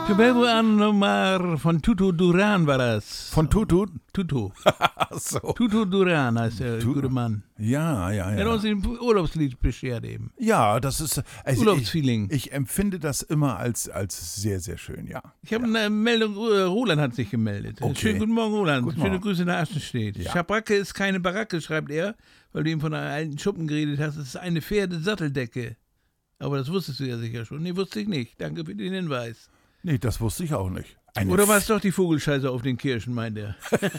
Cabello Anomar von Tutu Duran war das. Von Tutu? Tutu. So. Tutu Duran heißt der gute Mann. Ja. Er hat uns ein Urlaubslied beschert eben. Ja, das ist... Also Urlaubsfeeling. Ich empfinde das immer als sehr, sehr schön, ja. Ich habe eine Meldung, Roland hat sich gemeldet. Okay. Schönen guten Morgen, Roland. Guten Schöne Morgen. Grüße nach Aschenstedt. Ja. Schabracke ist keine Baracke, schreibt er, weil du ihm von einer alten Schuppen geredet hast. Es ist eine Pferdesatteldecke. Aber das wusstest du ja sicher schon. Nee, wusste ich nicht. Danke für den Hinweis. Nee, das wusste ich auch nicht. Oder war es doch die Vogelscheiße auf den Kirschen, meint er?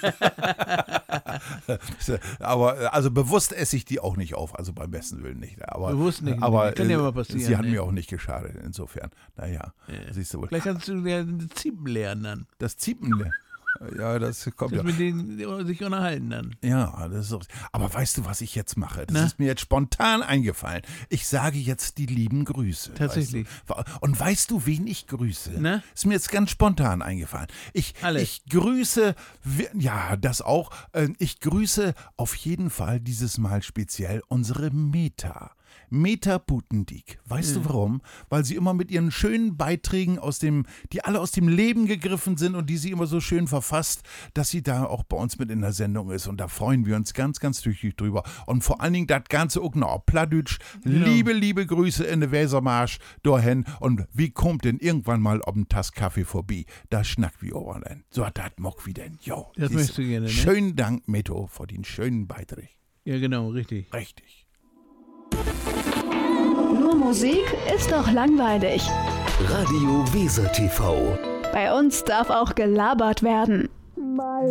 Aber also bewusst esse ich die auch nicht auf, also beim besten Willen nicht. Aber, Bewusst nicht. Aber Kann ja mal passieren. sie hat ne? mir auch nicht geschadet, insofern. Naja, siehst du wohl. Vielleicht kannst du ja Ziepen lernen dann. Das Ziepen, ja, das kommt Das ja. mit denen sich unterhalten dann. Ja, das ist so. Aber weißt du, was ich jetzt mache? Das Na? ist mir jetzt spontan eingefallen. Ich sage jetzt die lieben Grüße. Tatsächlich. Weißt du? Und weißt du, wen ich grüße? Na? Ist mir jetzt ganz spontan eingefallen. Alle. Ich grüße, ja, das auch. Ich grüße auf jeden Fall dieses Mal speziell unsere Meta Butendiek. Weißt du warum? Weil sie immer mit ihren schönen Beiträgen die alle aus dem Leben gegriffen sind und die sie immer so schön verfasst, dass sie da auch bei uns mit in der Sendung ist. Und da freuen wir uns ganz, ganz tüchtig drüber. Und vor allen Dingen das Ganze auch noch auf Plattdeutsch. Genau. Liebe Grüße in der Wesermarsch dahin. Und wie kommt denn irgendwann mal ob ein Tass Kaffee vorbei? Da schnackt wie Oberland. So, das mock wie denn. Jo, Das möchtest du gerne, ne? Schönen Dank, Meto, für den schönen Beitrag. Ja, genau, richtig. Richtig. Nur Musik ist doch langweilig. Radio Weser TV. Bei uns darf auch gelabert werden.